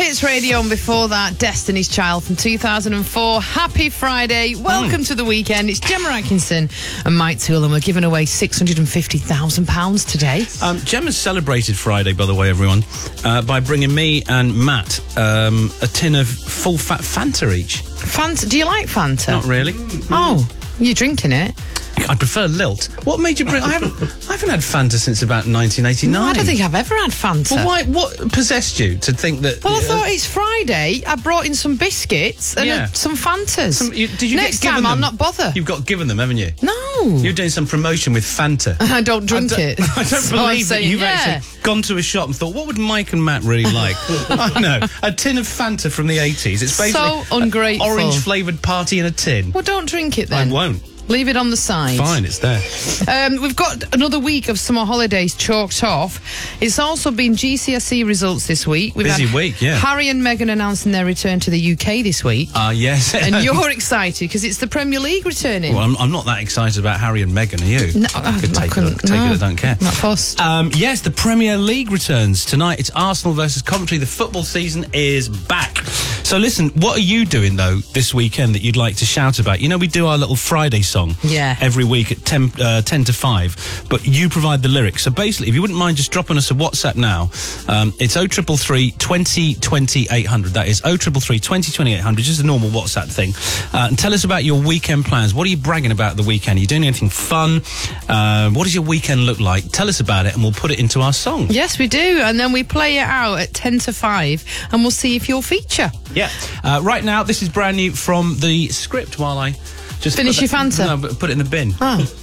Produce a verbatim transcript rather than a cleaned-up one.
Hits Radio, and before that, Destiny's Child from two thousand four. Happy Friday. Welcome mm. to the weekend. It's Gemma Atkinson and Mike Toole, and we're giving away six hundred fifty thousand pounds today. Um, Gemma's celebrated Friday, by the way, everyone, uh, by bringing me and Matt um, a tin of full-fat Fanta each. Fanta? Do you like Fanta? Not really. Oh, you're drinking it? I prefer Lilt. What made you bring... I haven't, I haven't had Fanta since about nineteen eighty-nine. No, I don't think I've ever had Fanta. Well, why? What possessed you to think that... Well, I uh, thought it's Friday. I brought in some biscuits and yeah. a, some Fantas. Some, you, did you Next get time, them? I'll not bother. You've got given them, haven't you? No. You're doing some promotion with Fanta. I don't drink I don't, it. I don't so believe saying, that you've yeah. actually gone to a shop and thought, what would Mike and Matt really like? I know. A tin of Fanta from the eighties. It's basically so ungrateful. An orange-flavoured party in a tin. Well, don't drink it then. I won't. Leave it on the side. Fine, it's there. Um, we've got another week of summer holidays chalked off. It's also been G C S E results this week. We've Busy had week, yeah. Harry and Meghan announcing their return to the U K this week. Ah, uh, yes. And you're excited because it's the Premier League returning. Well, I'm, I'm not that excited about Harry and Meghan, are you? No, I could I take, couldn't. it, take no, it, I don't care. Not fussed. Um, yes, the Premier League returns tonight. It's Arsenal versus Coventry. The football season is back. So listen, what are you doing, though, this weekend that you'd like to shout about? You know, we do our little Friday song yeah. every week at ten, uh, ten to five, but you provide the lyrics. So basically, if you wouldn't mind just dropping us a WhatsApp now, um, it's oh triple three, twenty, twenty, eight hundred. That is oh triple three, twenty, twenty, eight hundred, just a normal WhatsApp thing. Uh, and tell us about your weekend plans. What are you bragging about the weekend? Are you doing anything fun? Uh, what does your weekend look like? Tell us about it and we'll put it into our song. Yes, we do. And then we play it out at ten to five and we'll see if you'll feature. Yeah. Uh, right now, this is brand new from the script while I just... Finish your Fanta? No, but put it in the bin. Oh.